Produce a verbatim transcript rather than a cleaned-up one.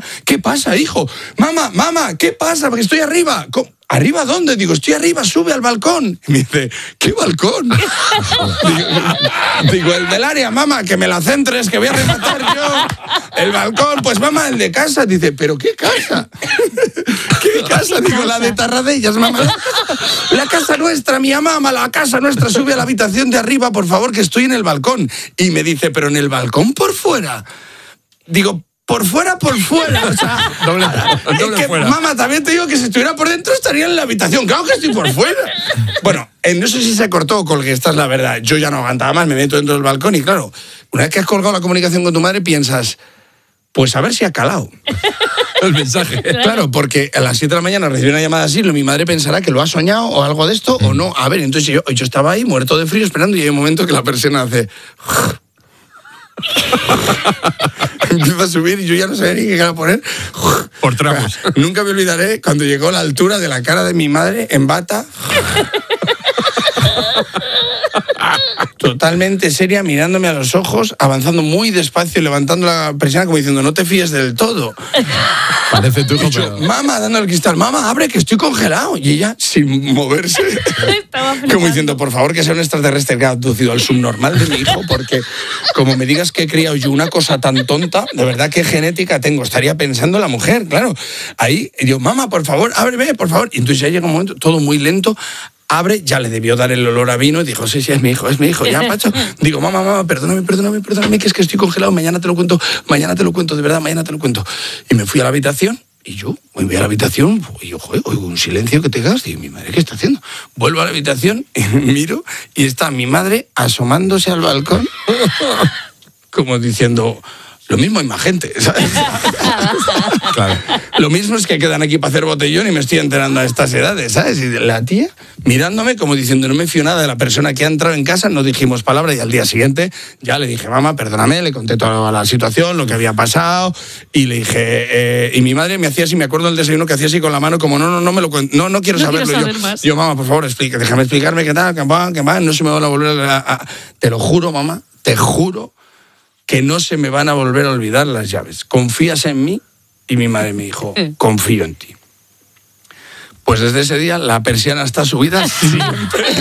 ¿Qué pasa, hijo? Mamá, mamá, ¿qué pasa? Porque estoy arriba. ¿Cómo? ¿Arriba dónde? Digo, estoy arriba, sube al balcón. Y me dice, ¿qué balcón? digo, digo, el del área, mamá, que me la centres, que voy a rematar yo. El balcón, pues mamá, el de casa. Dice, ¿pero qué casa? ¿Qué casa? ¿Qué Digo, casa? la de Tarradellas, mamá. La casa nuestra, mi mamá, la casa nuestra, sube a la habitación de arriba, por favor, que estoy en el balcón. Y me dice, ¿pero en el balcón por fuera? Digo, por fuera, por fuera, o sea, doble, doble es que, fuera. Mamá, también te digo que si estuviera por dentro estaría en la habitación, claro que estoy por fuera. Bueno, eh, no sé si se cortó o colgué, esta es la verdad. Yo ya no aguantaba más, me meto dentro del balcón y claro, una vez que has colgado la comunicación con tu madre piensas, pues a ver si ha calado. El mensaje. Claro, porque a las siete de la mañana recibí una llamada así, mi madre pensará que lo ha soñado o algo de esto o no. A ver, entonces yo, yo estaba ahí muerto de frío esperando y hay un momento que la persiana hace... Empieza a subir y yo ya no sabía ni qué cara poner. Por tramos. Nunca me olvidaré cuando llegó a la altura de la cara de mi madre en bata. Totalmente seria, mirándome a los ojos, avanzando muy despacio y levantando la persiana como diciendo, no te fíes del todo. Parece tu hijo, Y yo, pero... mamá, dando el cristal, mamá, abre que estoy congelado. Y ella, sin moverse, Estaba flipando. como diciendo, por favor, que sea un extraterrestre que ha abducido al subnormal de mi hijo, porque como me digas que he criado yo una cosa tan tonta, de verdad, ¿qué genética tengo? Estaría pensando la mujer, claro. Ahí, y yo, mamá, por favor, ábreme, por favor. Y entonces ya llega un momento, todo muy lento, abre, ya le debió dar el olor a vino y dijo, sí, sí, es mi hijo, es mi hijo, ya, Pacho. Digo, mamá, mamá, perdóname, perdóname, perdóname, que es que estoy congelado, mañana te lo cuento, mañana te lo cuento, de verdad, mañana te lo cuento. Y me fui a la habitación. Y yo me voy a la habitación y yo, joder, oigo un silencio que te cagas. Digo, mi madre, ¿qué está haciendo? Vuelvo a la habitación y miro y está mi madre asomándose al balcón como diciendo, lo mismo hay más gente, ¿sabes? Claro. Lo mismo es que quedan aquí para hacer botellón y me estoy enterando a estas edades, ¿sabes? Y la tía mirándome como diciendo, no me fío nada de la persona que ha entrado en casa, no dijimos palabra y al día siguiente ya le dije, mamá, perdóname, le conté toda la situación, lo que había pasado y le dije, eh, y mi madre me hacía así, me acuerdo del desayuno que hacía así con la mano como, no, no, no me lo cuento, no, no quiero No saberlo. quiero yo, saber más. yo, mamá, por favor, explica, déjame explicarme qué tal, qué va, qué va, no se me van a volver a, a... Te lo juro, mamá, te juro que no se me van a volver a olvidar las llaves. ¿Confías en mí? Y mi madre me dijo, confío en ti. Pues desde ese día la persiana está subida siempre.